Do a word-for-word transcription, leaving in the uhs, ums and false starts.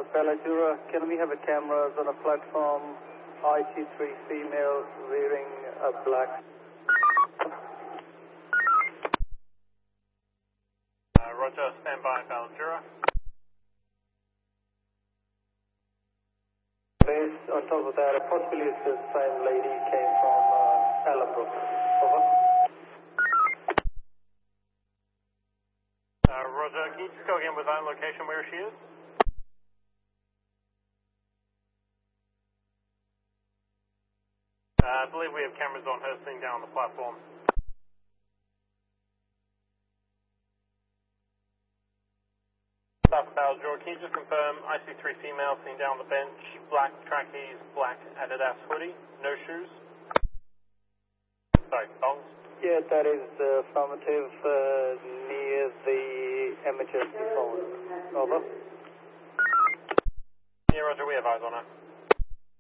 Palajura, can we have a cameras on a platform, I C three female wearing a black. Uh, Roger, stand by Palajura. Based on top of that, possibly it's the same lady came from uh, Allenbrook. Over. Uh, Roger, can you just go again with that location where she is? Uh, I believe we have cameras on her sitting down on the platform. South of Palajura, can you just confirm I C three female sitting down on the bench, black trackies, black Adidas hoodie, no shoes? Sorry, thongs? Yeah, that is uh, affirmative uh, near the emergency phone. Over. Yeah, Roger, we have eyes on her.